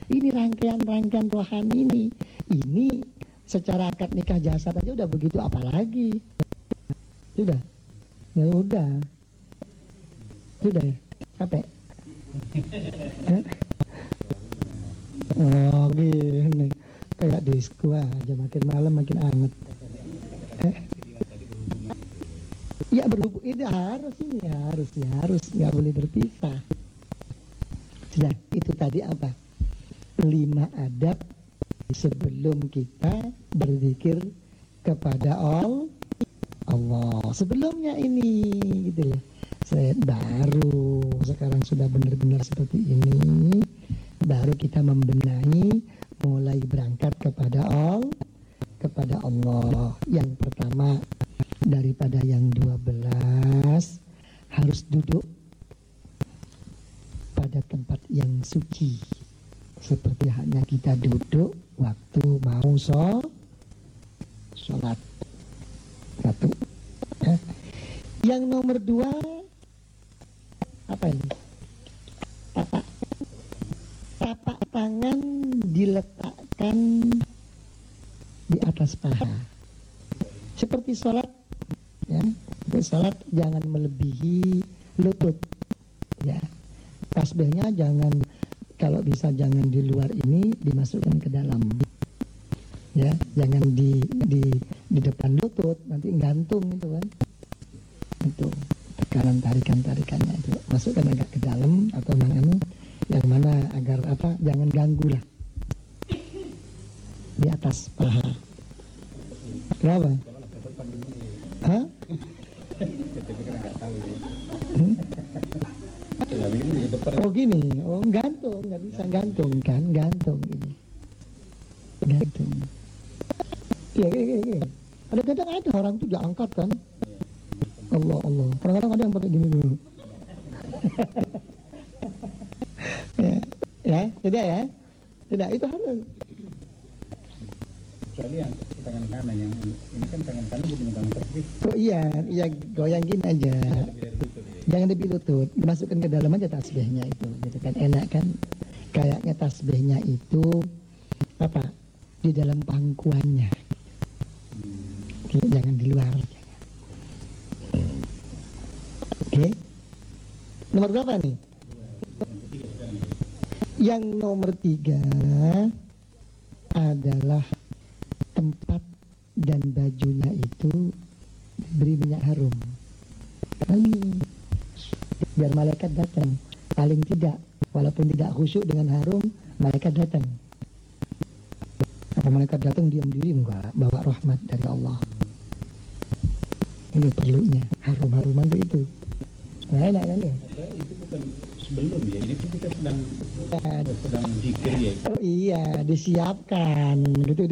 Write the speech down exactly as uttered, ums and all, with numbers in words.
Ini rangkaian-rangkaian rohani ini. Ini secara akad nikah jasad aja udah begitu, apalagi. Sudah. Ya udah. Sudah ya. Capek. Oh gini. Kayak disco aja, makin malam makin anget. Eh? Ya berhubung ini harus ini harus ya harus nggak boleh berpisah. Sudah, itu tadi apa? Lima adab sebelum kita berzikir kepada Allah. Sebelumnya ini gitu loh. Saya baru sekarang sudah benar-benar seperti ini. Baru kita membenahi, mulai berangkat kepada Allah, kepada Allah. Yang pertama, daripada yang dua belas harus duduk pada tempat yang suci, seperti halnya kita duduk waktu mau sholat. Satu ya. Yang nomor dua apa ini? Tapak tapak tangan diletakkan di atas paha seperti sholat ya. Sholat jangan melebihi lutut ya. Tasbihnya jangan, kalau bisa jangan di luar ini, dimasukkan ke dalam ya, jangan di di di depan lutut, nanti gantung itu kan, itu tekanan tarikan tarikannya itu masukkan agak ke dalam atau mana yang mana agar apa, jangan ganggu lah di atas paha. Kenapa? Hah? Hmm? Oh gini, oh gantung, nggak bisa gantung kan, gantung ini, gantung. Iya, gini, gini, gini. Ada kadang ada orang tuh diangkat kan, Allah Allah. Kadang-kadang ada yang pakai gini dulu. ya, ya, tidak ya, tidak itu harus. Kecuali yang tangan kanan, yang ini kan tangan kanan jadi megang tasbih. Oh iya, iya goyang gini aja. Jangan lebih lutut, masukkan ke dalam aja tasbihnya itu, gitu kan enak kan? Kayaknya tasbihnya itu apa? Di dalam pangkuannya. Oke, jangan di luar. Oke. Nomor berapa nih? Yang nomor tiga adalah tempat dan bajunya itu beri minyak harum. Ini biar malaikat datang. Paling tidak, walaupun tidak khusyuk dengan harum, malaikat datang. Apa malaikat datang diam diri? Enggak, bawa rahmat dari Allah. Ini perlunya harum-haruman itu. Nah, enak kan ya? Itu bukan sebelum ya, ini kita sedang ya, sedang zikir ya. Oh iya, disiapkan gitu.